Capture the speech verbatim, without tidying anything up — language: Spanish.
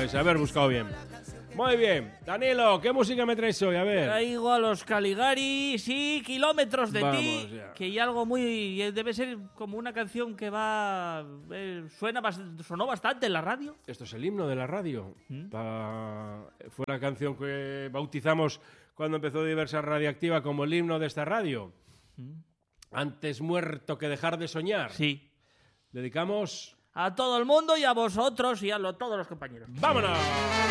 es haber buscado bien. Muy bien. Danilo, ¿qué música me traes hoy? A ver. Traigo a los Caligari, sí, Kilómetros de Vamos, ti, ya. que hay algo muy... Debe ser como una canción que va... eh, suena bast- sonó bastante en la radio. Esto es el himno de la radio. ¿Mm? Pa- Fue la canción que bautizamos cuando empezó Diversa Radioactiva como el himno de esta radio. Antes muerto que dejar de soñar. Sí. Dedicamos... A todo el mundo y a vosotros y a lo- todos los compañeros. ¡Vámonos!